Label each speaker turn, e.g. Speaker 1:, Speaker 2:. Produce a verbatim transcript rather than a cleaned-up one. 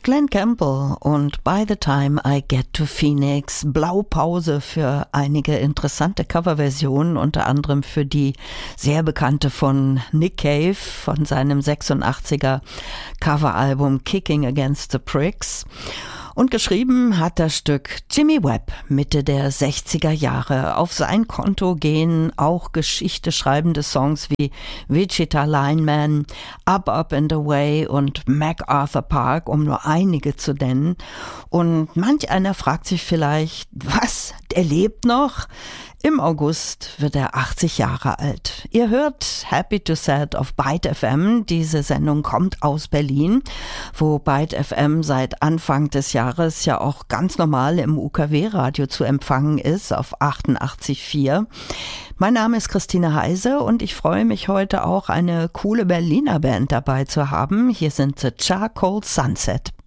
Speaker 1: Glen Campbell und By the Time I Get to Phoenix, Blaupause für einige interessante Coverversionen, unter anderem für die sehr bekannte von Nick Cave von seinem sechsundachtziger Coveralbum Kicking Against the Pricks. Und geschrieben hat das Stück Jimmy Webb Mitte der sechziger Jahre. Auf sein Konto gehen auch Geschichte schreibende Songs wie Wichita Lineman, Up Up and Away und MacArthur Park, um nur einige zu nennen. Und manch einer fragt sich vielleicht, was, der lebt noch? Im August wird er achtzig Jahre alt. Ihr hört Happy to Sad auf Byte F M. Diese Sendung kommt aus Berlin, wo Byte F M seit Anfang des Jahres ja auch ganz normal im U K W-Radio zu empfangen ist, auf achtundachtzig Komma vier. Mein Name ist Christine Heise und ich freue mich heute auch, eine coole Berliner Band dabei zu haben. Hier sind The Charcoal Sunset.